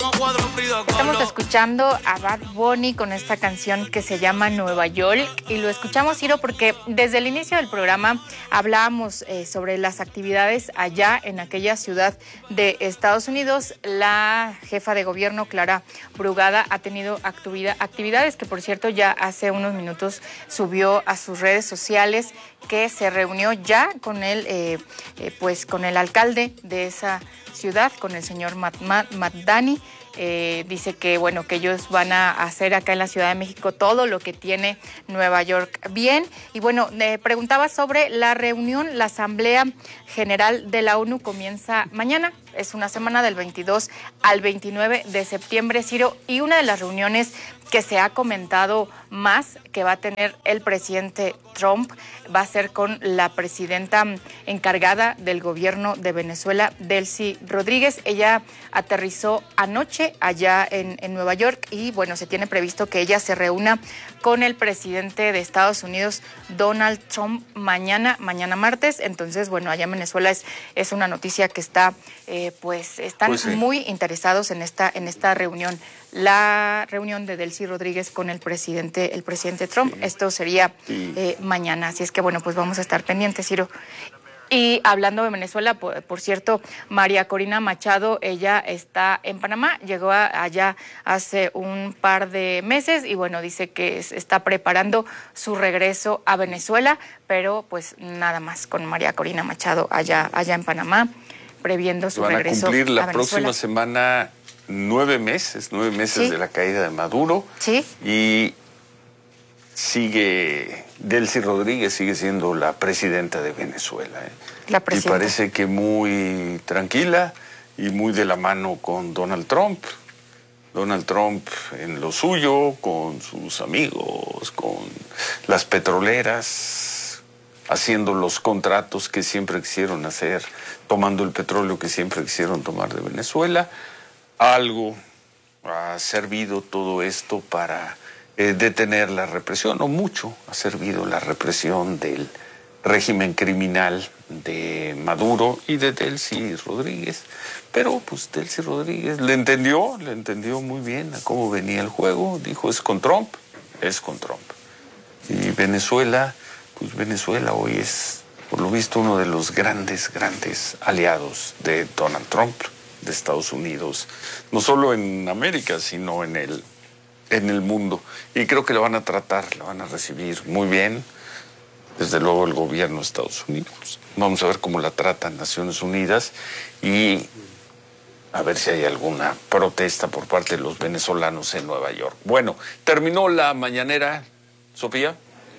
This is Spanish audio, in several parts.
Estamos escuchando a Bad Bunny con esta canción que se llama Nueva York, y lo escuchamos, Ciro, porque desde el inicio del programa hablábamos sobre las actividades allá en aquella ciudad de Estados Unidos. La jefa de gobierno, Clara Brugada, ha tenido actividades que, por cierto, ya hace unos minutos subió a sus redes sociales, que se reunió ya con con el alcalde de esa ciudad, con el señor Madani. Dice que bueno, que ellos van a hacer acá en la Ciudad de México todo lo que tiene Nueva York bien. Y bueno, preguntaba sobre la reunión. La Asamblea General de la ONU comienza mañana. Es una semana del 22 al 29 de septiembre, Ciro, y una de las reuniones que se ha comentado más que va a tener el presidente Trump va a ser con la presidenta encargada del gobierno de Venezuela, Delcy Rodríguez. Ella aterrizó anoche allá en Nueva York y bueno, se tiene previsto que ella se reúna con el presidente de Estados Unidos, Donald Trump, mañana martes. Entonces, bueno, allá en Venezuela es una noticia que está, están sí, muy interesados en esta reunión. La reunión de Delcy Rodríguez con el presidente Trump. Sí. Esto sería mañana. Así es que, bueno, pues vamos a estar pendientes, Ciro. Y hablando de Venezuela, por cierto, María Corina Machado, ella está en Panamá, llegó allá hace un par de meses y bueno, dice que está preparando su regreso a Venezuela, pero pues nada más con María Corina Machado allá en Panamá, previendo su regreso a Venezuela. Van a cumplir la próxima semana 9 meses ¿sí? de la caída de Maduro. Sí. Y Delcy Rodríguez sigue siendo la presidenta de Venezuela. La presidenta. Y parece que muy tranquila y muy de la mano con Donald Trump. Donald Trump en lo suyo, con sus amigos, con las petroleras, haciendo los contratos que siempre quisieron hacer, tomando el petróleo que siempre quisieron tomar de Venezuela. Algo ha servido todo esto para detener la represión, o mucho ha servido la represión del régimen criminal de Maduro y de Delcy Rodríguez. Pero pues Delcy Rodríguez le entendió muy bien a cómo venía el juego, dijo es con Trump. Y Venezuela, pues Venezuela hoy es, por lo visto, uno de los grandes aliados de Donald Trump, de Estados Unidos, no solo en América, sino en el mundo. Y creo que lo van a recibir muy bien, desde luego el gobierno de Estados Unidos. Vamos a ver cómo la tratan Naciones Unidas y a ver si hay alguna protesta por parte de los venezolanos en Nueva York. Bueno, ¿terminó la mañanera, Sofía?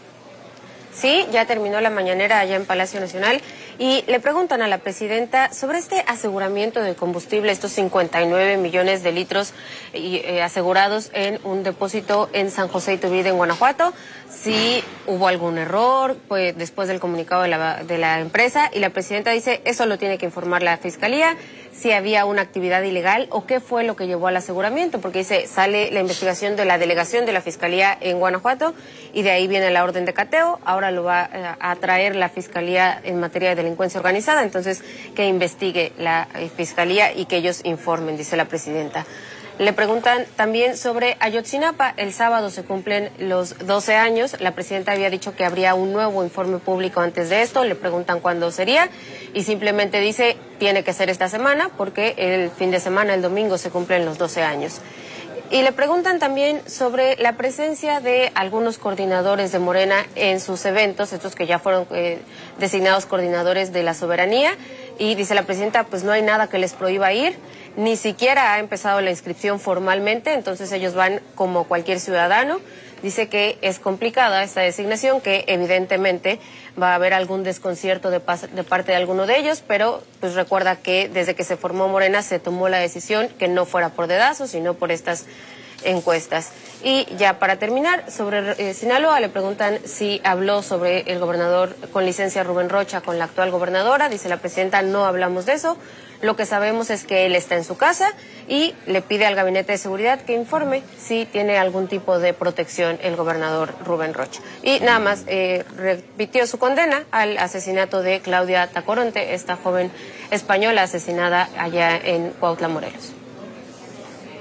Sí, ya terminó la mañanera allá en Palacio Nacional y le preguntan a la presidenta sobre este aseguramiento de combustible, estos 59 millones de litros asegurados en un depósito en San José Iturbide, en Guanajuato, si hubo algún error pues después del comunicado de la empresa, y la presidenta dice eso lo tiene que informar la Fiscalía, si había una actividad ilegal o qué fue lo que llevó al aseguramiento, porque dice, sale la investigación de la delegación de la Fiscalía en Guanajuato y de ahí viene la orden de cateo, ahora lo va a traer la Fiscalía en materia de delincuencia organizada, entonces que investigue la Fiscalía y que ellos informen, dice la presidenta. Le preguntan también sobre Ayotzinapa. El sábado se cumplen los 12 años. La presidenta había dicho que habría un nuevo informe público antes de esto. Le preguntan cuándo sería y simplemente dice tiene que ser esta semana porque el fin de semana, el domingo, se cumplen los 12 años. Y le preguntan también sobre la presencia de algunos coordinadores de Morena en sus eventos, estos que ya fueron designados coordinadores de la soberanía. Y dice la presidenta, pues no hay nada que les prohíba ir, ni siquiera ha empezado la inscripción formalmente, entonces ellos van como cualquier ciudadano. Dice que es complicada esta designación, que evidentemente va a haber algún desconcierto de parte de alguno de ellos, pero pues recuerda que desde que se formó Morena se tomó la decisión que no fuera por dedazos, sino por estas encuestas. Y ya para terminar, sobre Sinaloa, le preguntan si habló sobre el gobernador con licencia Rubén Rocha con la actual gobernadora. Dice la presidenta, no hablamos de eso. Lo que sabemos es que él está en su casa y le pide al Gabinete de Seguridad que informe si tiene algún tipo de protección el gobernador Rubén Rocha. Y nada más repitió su condena al asesinato de Claudia Tacoronte, esta joven española asesinada allá en Cuautla, Morelos.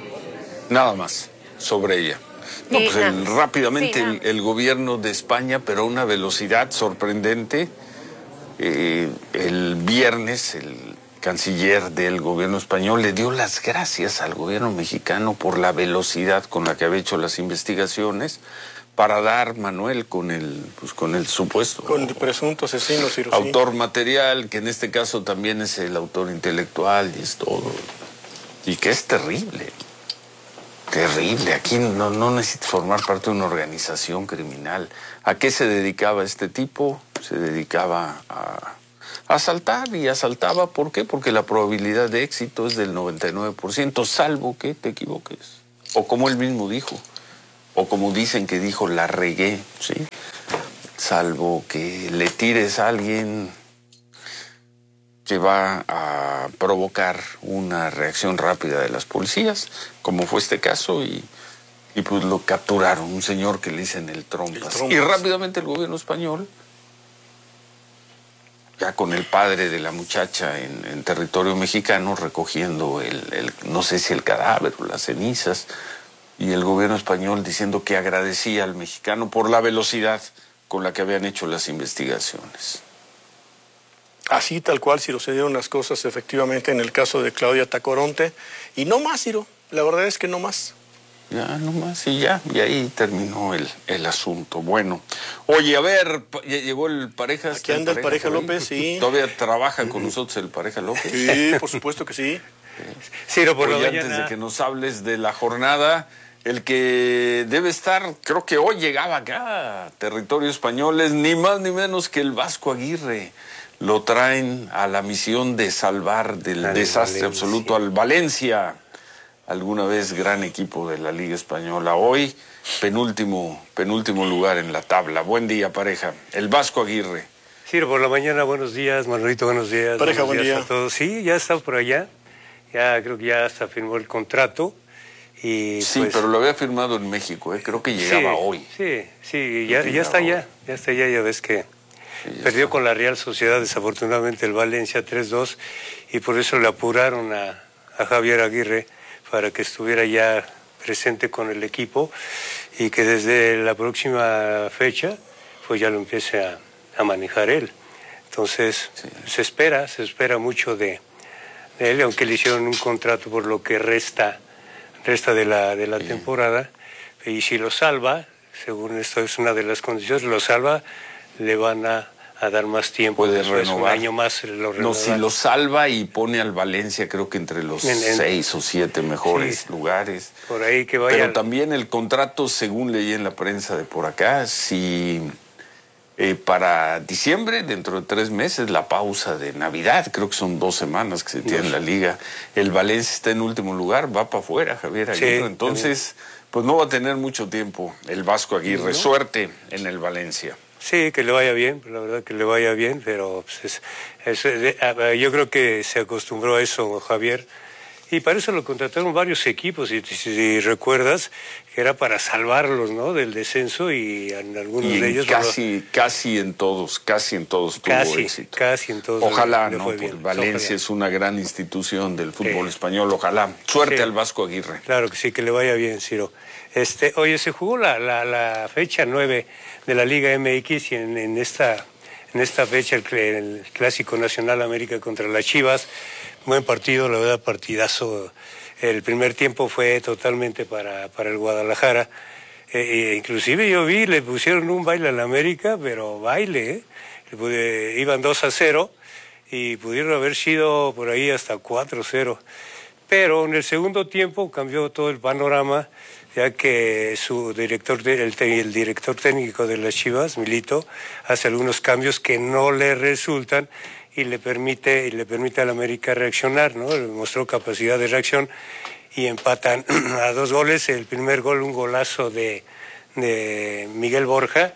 Nada más sobre ella. No, pues rápidamente el gobierno de España, pero a una velocidad sorprendente. El viernes el canciller del gobierno español le dio las gracias al gobierno mexicano por la velocidad con la que había hecho las investigaciones para dar, Manuel, con el supuesto... Con el presunto asesino, Ciro. Autor material, que en este caso también es el autor intelectual y es todo. Y que es terrible. Terrible. Aquí no necesitas formar parte de una organización criminal. ¿A qué se dedicaba este tipo? Se dedicaba a asaltar y asaltaba. ¿Por qué? Porque la probabilidad de éxito es del 99%, salvo que te equivoques. O como él mismo dijo, o como dicen que dijo, la regué, ¿sí? Salvo que le tires a alguien que va a provocar una reacción rápida de las policías, como fue este caso, y pues lo capturaron, un señor que le dicen el Trompas. Y rápidamente el gobierno español, ya con el padre de la muchacha en territorio mexicano, recogiendo no sé si el cadáver o las cenizas, y el gobierno español diciendo que agradecía al mexicano por la velocidad con la que habían hecho las investigaciones. Así tal cual, Ciro, se dieron las cosas efectivamente en el caso de Claudia Tacoronte. Y no más, Ciro, la verdad es que no más. Ya, no más, y ahí terminó el asunto. Bueno, oye, a ver, llegó el Pareja. Aquí anda el Pareja López, sí. ¿Todavía trabaja con nosotros el Pareja López? Sí, por supuesto que sí. Ciro, por la mañana. Antes de que nos hables de la jornada, el que debe estar, creo que hoy llegaba acá a territorio español, es ni más ni menos que el Vasco Aguirre. Lo traen a la misión de salvar del desastre absoluto al Valencia, alguna vez gran equipo de la Liga Española. Hoy, penúltimo lugar en la tabla. Buen día, Pareja. El Vasco Aguirre. Ciro, por la mañana, buenos días. Manolito, buenos días. Pareja, buenos buen días día. a todos. Sí, ya está por allá. Ya creo que ya hasta firmó el contrato. Y sí, pues, pero lo había firmado en México, creo que llegaba hoy. Sí, ya está allá. Ya está allá, ya ves que perdió con la Real Sociedad, desafortunadamente, el Valencia 3-2, y por eso le apuraron a Javier Aguirre para que estuviera ya presente con el equipo y que desde la próxima fecha pues ya lo empiece a manejar él. Entonces se espera mucho de él, aunque le hicieron un contrato por lo que resta de la temporada, y si lo salva, según esto es una de las condiciones, lo salva, le van a dar más tiempo. Puede después, renovar. un año más lo renueva. No, si lo salva y pone al Valencia, creo que entre los 6 o 7 mejores lugares. Por ahí que vaya. Pero también el contrato, según leí en la prensa de por acá, si para diciembre, dentro de 3 meses, la pausa de Navidad, creo que son 2 semanas que se tiene en la liga, el Valencia está en último lugar, va para afuera, Javier Aguirre. Entonces, pues no va a tener mucho tiempo el Vasco Aguirre. Suerte en el Valencia. Sí, que le vaya bien, la verdad que le vaya bien, pero pues yo creo que se acostumbró a eso Javier, y para eso lo contrataron varios equipos, si recuerdas, que era para salvarlos, ¿no?, del descenso, y en algunos de ellos... Casi en todos tuvo éxito. Casi en todos. Ojalá, ¿no? Porque Valencia es una gran institución del fútbol español, ojalá. Suerte al Vasco Aguirre. Claro que sí, que le vaya bien, Ciro. Oye, se jugó la fecha 9 de la Liga MX, y en esta fecha el Clásico Nacional América contra las Chivas. Buen partido, la verdad, partidazo. El primer tiempo fue totalmente para el Guadalajara. Inclusive yo vi, le pusieron un baile al América, pero baile, iban 2-0 y pudieron haber sido por ahí hasta 4-0. Pero en el segundo tiempo cambió todo el panorama, ya que el director técnico de las Chivas, Milito, hace algunos cambios que no le resultan y le permite al América reaccionar, ¿no? Le mostró capacidad de reacción y empatan a 2 goles. El primer gol, un golazo de Miguel Borja,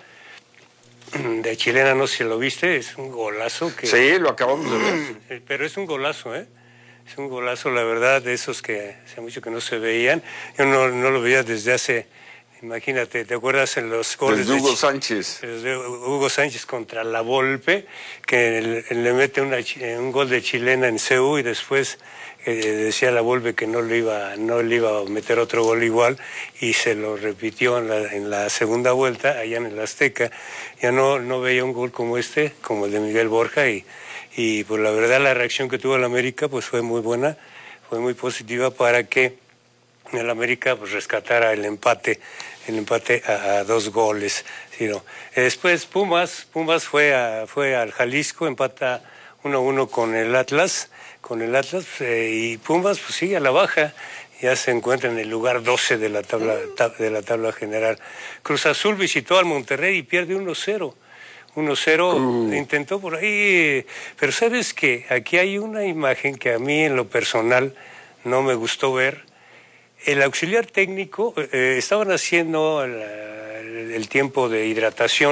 de chilena, no sé si lo viste, es un golazo que... Sí, lo acabamos de ver. Pero es un golazo, Es un golazo, la verdad, de esos que hace mucho que no se veían. Yo no lo veía desde hace Imagínate, ¿te acuerdas en los goles de Hugo Sánchez? De Hugo Sánchez contra la Volpe, que le mete un gol de chilena en CU y después decía la Volpe que no le iba a meter otro gol igual y se lo repitió en la segunda vuelta allá en el Azteca. Ya no veía un gol como como el de Miguel Borja y pues la verdad la reacción que tuvo el América pues fue muy buena, fue muy positiva para que el América pues rescatara el empate a 2 goles. ¿Sí, no? Después Pumas fue al Jalisco, empata 1-1 con el Atlas, y Pumas pues sigue a la baja, ya se encuentra en el lugar 12 de la tabla general. Cruz Azul visitó al Monterrey y pierde 1-0. Intentó por ahí, pero ¿sabes qué? Aquí hay una imagen que a mí en lo personal no me gustó ver. El auxiliar técnico estaban haciendo el tiempo de hidratación